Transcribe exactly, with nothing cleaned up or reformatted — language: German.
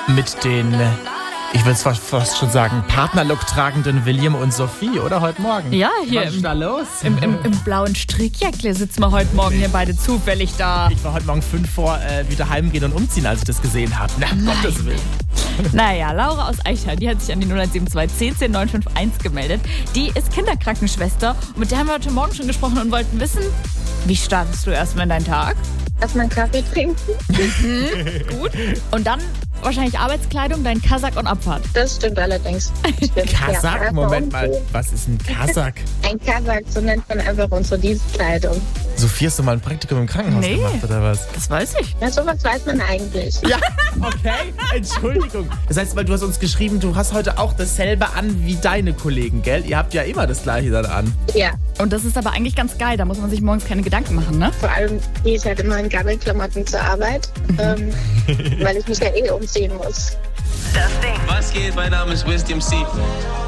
mit den, ich will zwar fast schon sagen, Partnerlook tragenden William und Sophie, oder heute Morgen? Ja, hier Was ist im, da los? im, im, im blauen Strickjäckle sitzen wir heute Morgen hier beide zufällig da. Ich war heute Morgen fünf vor äh, wieder heimgehen und umziehen, als ich das gesehen habe. Na, um Gottes Willen. Naja, Laura aus Eichhorn, die hat sich an die null eins sieben zwei zehn zehn neun fünf eins gemeldet. Die ist Kinderkrankenschwester und mit der haben wir heute Morgen schon gesprochen und wollten wissen, wie startest du erstmal in deinen Tag? Erstmal einen Kaffee trinken. Gut. Und dann wahrscheinlich Arbeitskleidung, dein Kasak und Abfahrt. Das stimmt allerdings. Stimmt. Kasak? Ja, Moment mal, und was ist ein Kasak? ein Kasak, so nennt man einfach unsere Dienstkleidung. Sophie, hast du mal ein Praktikum im Krankenhaus Nee. gemacht, oder was? Das weiß ich. Ja, sowas weiß man eigentlich. Ja, okay, Entschuldigung. Das heißt, weil du hast uns geschrieben, du hast heute auch dasselbe an wie deine Kollegen, gell? Ihr habt ja immer das Gleiche dann an. Ja, Und das ist aber eigentlich ganz geil, da muss man sich morgens keine Gedanken machen, ne? vor allem gehe ich halt immer in Gammelklamotten zur Arbeit, ähm, weil ich mich ja eh umziehen muss. Was geht? Mein Name ist Wisdom C.